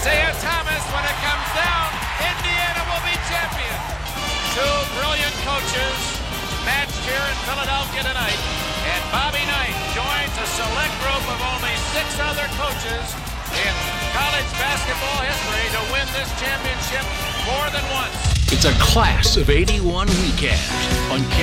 Isaiah Thomas, when it comes down, Indiana will be champion. Two brilliant coaches matched here in Philadelphia tonight. And Bobby Knight joins a select group of only 6 other coaches in college basketball history to win this championship more than once. It's a class of 81 weekend on